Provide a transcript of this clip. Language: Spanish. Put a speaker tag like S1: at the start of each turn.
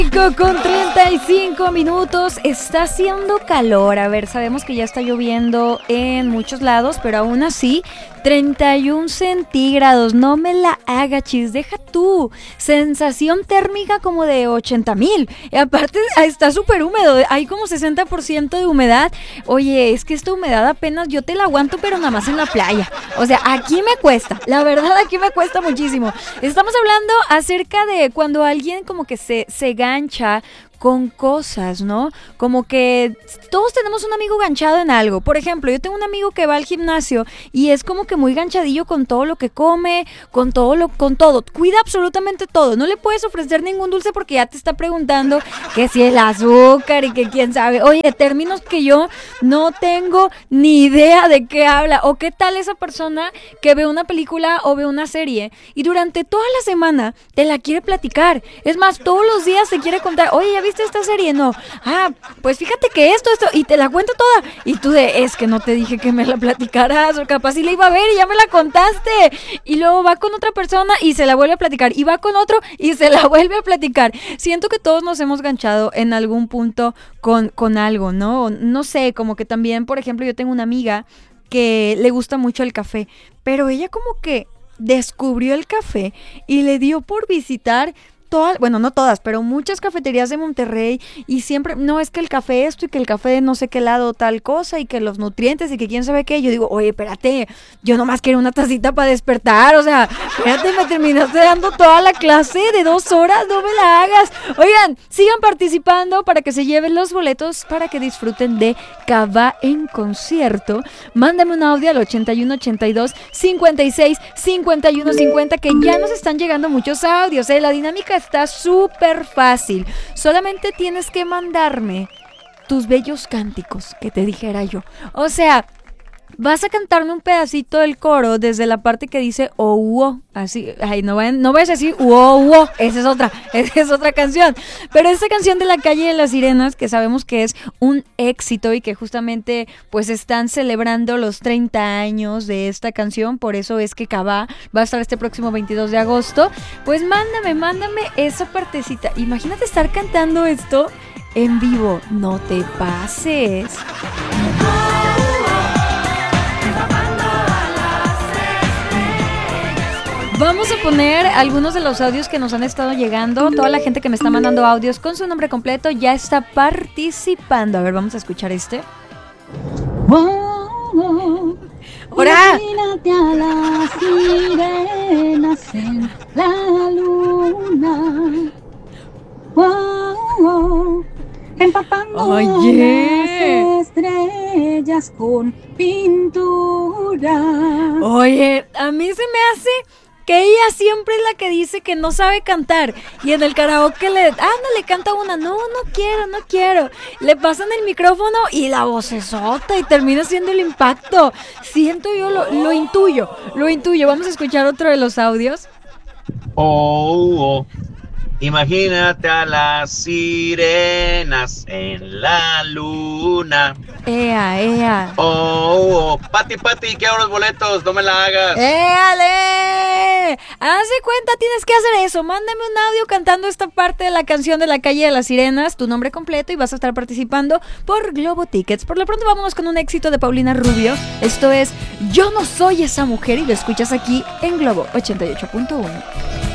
S1: Con 35 minutos, está haciendo calor. A ver, sabemos que ya está lloviendo en muchos lados, pero aún así, 31 centígrados. No me la haga, chis, deja tú. Sensación térmica como de 80,000. Y aparte, está súper húmedo. Hay como 60% de humedad. Oye, es que esta humedad apenas yo te la aguanto, pero nada más en la playa. O sea, aquí me cuesta. La verdad, aquí me cuesta muchísimo. Estamos hablando acerca de cuando alguien como que se gancha con cosas, ¿no? Como que todos tenemos un amigo ganchado en algo. Por ejemplo, yo tengo un amigo que va al gimnasio y es como que muy ganchadillo con todo lo que come, con todo. Cuida absolutamente todo. No le puedes ofrecer ningún dulce porque ya te está preguntando que si el azúcar y que quién sabe. Oye, términos que yo no tengo ni idea de qué habla. O qué tal esa persona que ve una película o ve una serie y durante toda la semana te la quiere platicar. Es más, todos los días te quiere contar, oye, ¿ya viste esta serie? No. Pues fíjate que esto, y te la cuento toda. Y tú es que no te dije que me la platicaras, o capaz si la iba a ver y ya me la contaste. Y luego va con otra persona y se la vuelve a platicar. Y va con otro y se la vuelve a platicar. Siento que todos nos hemos ganchado en algún punto con algo, ¿no? No sé, como que también, por ejemplo, yo tengo una amiga que le gusta mucho el café, pero ella como que descubrió el café y le dio por visitar todas, bueno, no todas, pero muchas cafeterías de Monterrey y siempre, no, es que el café esto y que el café de no sé qué lado tal cosa y que los nutrientes y que quién sabe qué. Yo digo, oye, espérate, yo nomás quiero una tacita para despertar, o sea, espérate, me terminaste dando toda la clase de 2 horas, no me la hagas. Oigan, sigan participando para que se lleven los boletos para que disfruten de Cabá en concierto. Mándame un audio al 8182 56 51 50 que ya nos están llegando muchos audios, la dinámica está súper fácil. Solamente tienes que mandarme tus bellos cánticos, que te dijera yo. O sea, vas a cantarme un pedacito del coro desde la parte que dice oh, así, ay, no vayas a decir oh, esa es otra canción. Pero esta canción de La Calle de las Sirenas, que sabemos que es un éxito y que justamente pues están celebrando los 30 años de esta canción, por eso es que Cabá va a estar este próximo 22 de agosto. Pues mándame esa partecita. Imagínate estar cantando esto en vivo. No te pases. Vamos a poner algunos de los audios que nos han estado llegando. Toda la gente que me está mandando audios con su nombre completo ya está participando. A ver, vamos a escuchar este. ¡Hora!
S2: Imagínate a las sirenas en la luna. Empapando las estrellas con pintura.
S1: Oye, a mí se me hace que ella siempre es la que dice que no sabe cantar y en el karaoke le canta una, no quiero, le pasan el micrófono y la vocesota y termina siendo el impacto. Siento yo, lo intuyo. Vamos a escuchar otro de los audios.
S3: Imagínate a las sirenas en la luna.
S1: ¡Ea!
S3: Pati, quiero los boletos, no me la hagas.
S1: ¡Éale! Haz de cuenta, tienes que hacer eso. Mándame un audio cantando esta parte de la canción de La Calle de las Sirenas, tu nombre completo, y vas a estar participando por Globo Tickets. Por lo pronto vámonos con un éxito de Paulina Rubio. Esto es Yo no soy esa mujer y lo escuchas aquí en Globo 88.1.